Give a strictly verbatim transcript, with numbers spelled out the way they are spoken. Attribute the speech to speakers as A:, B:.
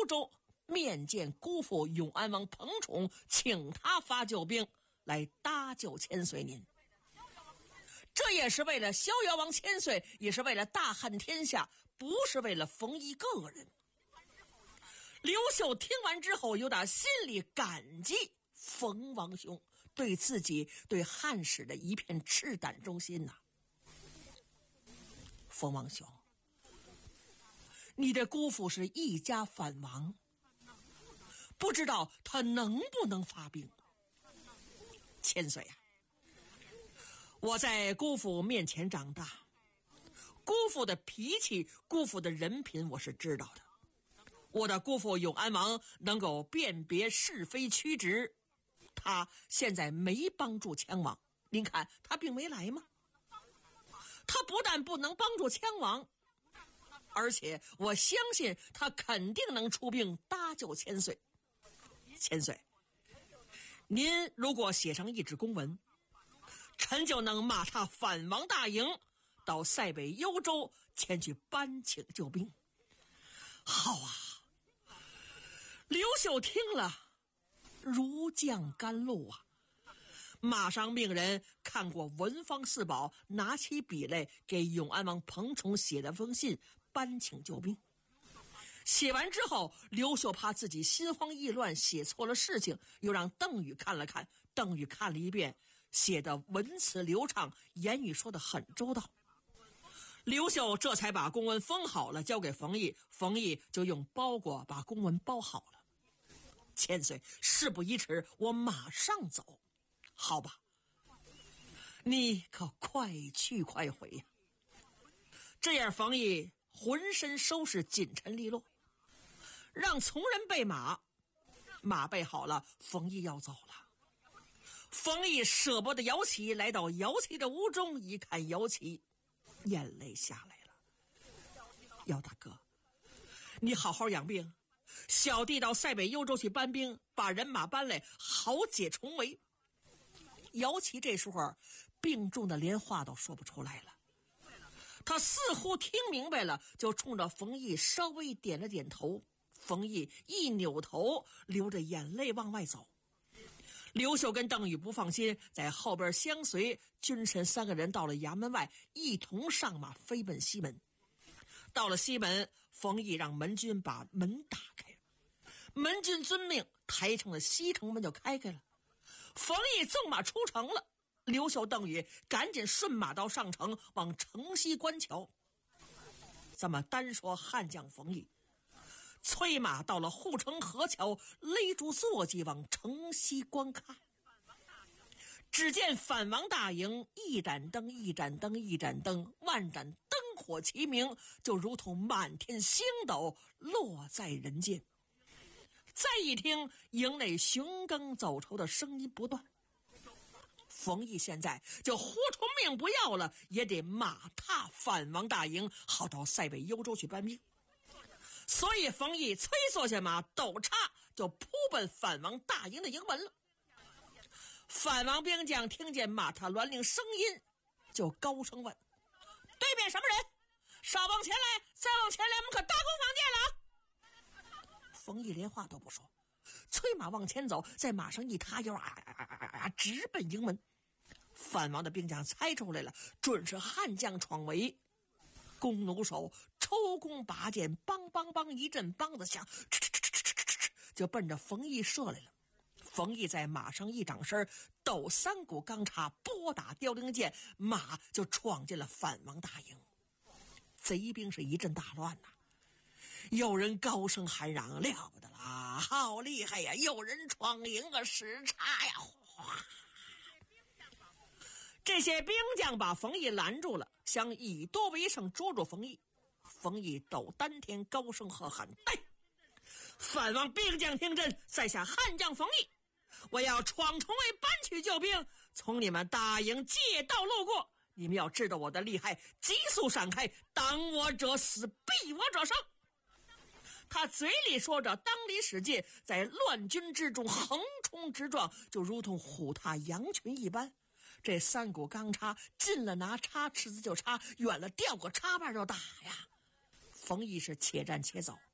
A: 幽州面见姑父永安王彭宠，请他发救兵来搭救千岁您。这也是为了逍遥王千岁，也是为了大汉天下，不是为了冯异个人。刘秀听完之后，有点心里感激冯王兄对自己对汉室的一片赤胆忠心呐、啊。冯王兄，你的姑父是一家反王，不知道他能不能发兵？千岁啊，我在姑父面前长大，姑父的脾气，姑父的人品我是知道的。我的姑父永安王能够辨别是非曲直，他现在没帮助羌王，您看他并没来吗？他不但不能帮助羌王，而且我相信他肯定能出兵搭救千岁。千岁，您如果写上一纸公文，臣就能马踏反王大营，到塞北幽州前去搬请救兵。好啊！刘秀听了如降甘露啊，马上命人看过文房四宝，拿起笔来给永安王彭宠写了封信，搬请救兵。写完之后，刘秀怕自己心慌意乱写错了事情，又让邓禹看了看，邓禹看了一遍，写的文辞流畅，言语说得很周到。刘秀这才把公文封好了，交给冯异，冯异就用包裹把公文包好了。千岁，事不宜迟，我马上走。好吧，你可快去快回呀、啊！这样冯异浑身收拾紧陈利落，让从人备马，马备好了，冯异要走了。冯异舍不得姚齐，来到姚齐的屋中，一看姚齐，眼泪下来了。姚大哥，你好好养病，小弟到塞北幽州去搬兵，把人马搬来，好解重围。姚齐这时候病重的连话都说不出来了，他似乎听明白了，就冲着冯异稍微点了点头。冯异一扭头，流着眼泪往外走。刘秀跟邓禹不放心，在后边相随，君臣三个人到了衙门外，一同上马飞奔西门。到了西门，冯异让门军把门打开，门军遵命，台城的西城门就开开了。冯异纵马出城了，刘秀邓禹赶紧顺马到上城，往城西观瞧。咱们单说汉将冯异，催马到了护城河桥，勒住坐骑往城西观看。只见反王大营一盏灯一盏灯一盏灯，万盏灯火齐明，就如同满天星斗落在人间。再一听营内雄耕走愁的声音不断，冯异现在就活出命不要了，也得马踏反王大营，好到塞北幽州去搬兵。所以冯异催坐下马，抖叉就扑奔反王大营的营门了。反王兵将听见马踏銮铃声音，就高声问：对面什么人？稍往前来，再往前来，我们可大攻防殿了。冯异连话都不说，催马往前走，在马上一踏腰啊啊啊啊啊，直奔营门。反王的兵将猜出来了，准是汉将闯围。弓弩手抽弓拔箭，梆梆梆一阵梆子响，就奔着冯异射来了。冯异在马上一掌身，抖三股钢叉，拨打凋零箭，马就闯进了反王大营。贼兵是一阵大乱呐、啊，有人高声喊嚷：了不得啦，好厉害呀！有人闯营啊，使叉呀！哗！这些兵将把冯异拦住了，想以多为胜，捉住冯异。冯异抖丹田，高声喝喊：对！反王兵将听真，在下汉将冯异，我要闯重围，搬去救兵，从你们大营借道路过。你们要知道我的厉害，急速闪开，挡我者死，避我者生。他嘴里说着，当里使劲，在乱军之中横冲直撞，就如同虎踏羊群一般。这三股钢叉，近了拿叉尺子就插，远了掉个叉把就打呀。冯异是且战且走，